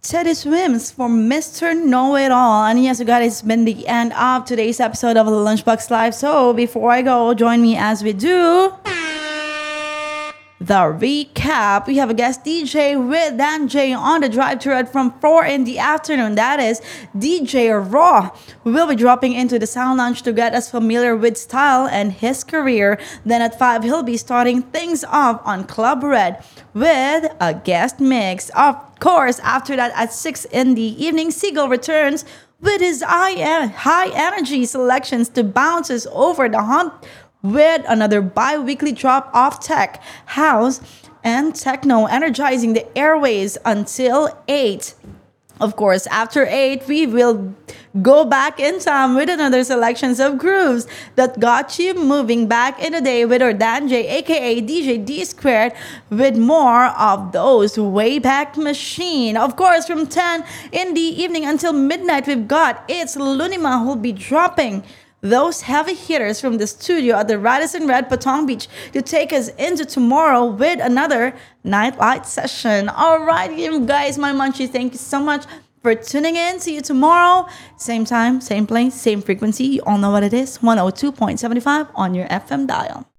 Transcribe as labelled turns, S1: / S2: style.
S1: Teddy Swims for Mr. Know It All. And yes, you guys, it's been the end of today's episode of the Lunchbox Live. So before I go, join me as we do the recap. We have a guest DJ with Dan J on the drive to Red from 4 in the afternoon. That is DJ Raw, who will be dropping into the Sound Lounge to get us familiar with style and his career. Then at 5, he'll be starting things off on Club Red with a guest mix. Of course, after that at 6 in the evening, Seagull returns with his high energy selections to bounce us over the hump with another bi-weekly drop of tech, house, and techno, energizing the airways until 8. Of course, after 8, we will go back in time with another selections of grooves that got you moving back in the day with our Dan J, aka DJ D Squared, with more of those Wayback Machine. Of course, from 10 in the evening until midnight, we've got It's Lunima who'll be dropping those heavy hitters from the studio at the Radisson Red Patong Beach to take us into tomorrow with another nightlight session. All right, you guys, my munchies, thank you so much for tuning in. See you tomorrow. Same time, same place, same frequency. You all know what it is. 102.75 on your FM dial.